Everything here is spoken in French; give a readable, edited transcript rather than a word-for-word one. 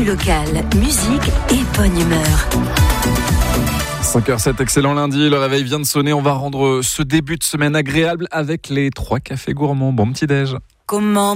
L'actu locale, musique et bonne humeur. 5h07, excellent lundi, le réveil vient de sonner. On va rendre ce début de semaine agréable avec les 3 cafés gourmands. Bon petit déj. Comment